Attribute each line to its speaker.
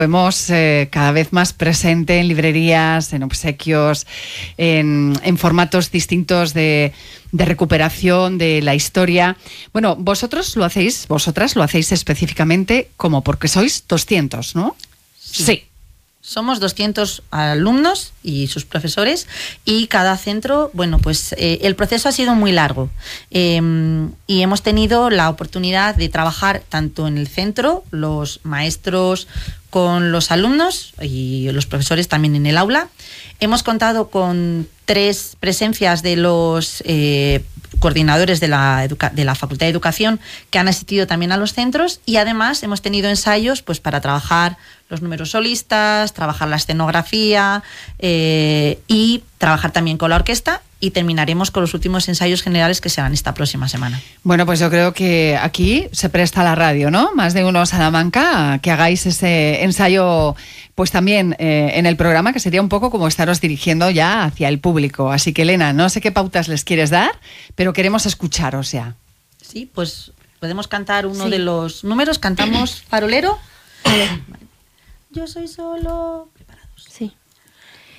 Speaker 1: Vemos cada vez más presente en librerías, en obsequios, en formatos distintos de recuperación de la historia. Bueno, vosotras lo hacéis específicamente como porque sois 200, ¿no?
Speaker 2: Sí. Somos 200 alumnos y sus profesores, y cada centro, bueno, pues el proceso ha sido muy largo, y hemos tenido la oportunidad de trabajar tanto en el centro, los maestros con los alumnos y los profesores también en el aula. Hemos contado con 3 presencias de los coordinadores de la Facultad de Educación que han asistido también a los centros, y además hemos tenido ensayos pues para trabajar los números solistas, trabajar la escenografía y trabajar también con la orquesta, y terminaremos con los últimos ensayos generales que serán esta próxima semana.
Speaker 1: Bueno, pues yo creo que aquí se presta la radio, ¿no? Más de uno Salamanca, que hagáis ese ensayo pues también en el programa, que sería un poco como estaros dirigiendo ya hacia el público. Así que, Elena, no sé qué pautas les quieres dar, pero queremos escucharos ya.
Speaker 2: Sí, pues podemos cantar uno de los números. ¿Cantamos Farolero?
Speaker 3: Vale.
Speaker 2: Yo soy solo... ¿Preparados?
Speaker 3: Sí.